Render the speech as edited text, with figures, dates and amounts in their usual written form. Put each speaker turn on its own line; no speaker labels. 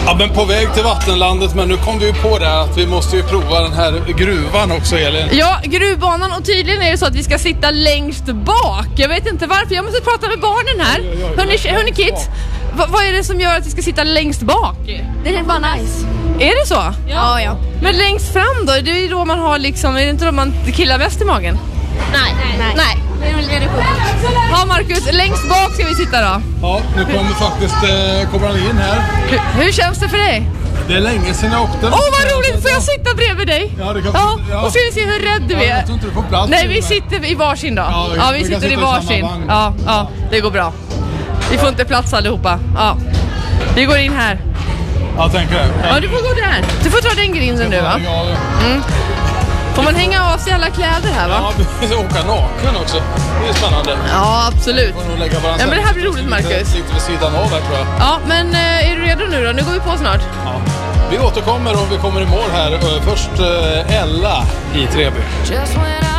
Ja, men på väg till vattenlandet, men nu kom vi ju på det att vi måste ju prova den här gruvan också, Elin.
Ja, gruvbanan, och tydligen är det så att vi ska sitta längst bak. Jag vet inte varför, jag måste prata med barnen här. Hörni kids, vad är det som gör att vi ska sitta längst bak?
Det är bara nice.
Är det så?
Ja.
Men längst fram då, det är ju då man har liksom, är det inte då man killar mest i magen?
Nej. Det är väl det du sjukt.
Ja, Marcus, längst bak ska vi sitta då.
Ja, nu kommer han in här.
Hur känns det för dig?
Det är länge sedan jag åkte.
Åh, vad roligt! Får jag sitta bredvid dig?
Ja, det kan
ja. Och så vi se hur rädd du är.
Jag tror inte du får plats.
Nej, vi sitter i varsin då. Ja, vi sitter i varsin. Ja, det går bra. Vi får inte plats allihopa. Ja. Vi går in här.
Jag tänker det.
Ja, du får gå där. Du får ta den grinden nu, va? Får man hänga av sig alla kläder här, va?
Ja, vi ska åka naken också. Det är spännande.
Ja, absolut. Ja, men det här blir roligt, Marcus.
Lite vid sidan av här, tror jag.
Ja, men är du redo nu då? Nu går vi på snart.
Ja. Vi återkommer och vi kommer i mål här. Först Ella i Treby.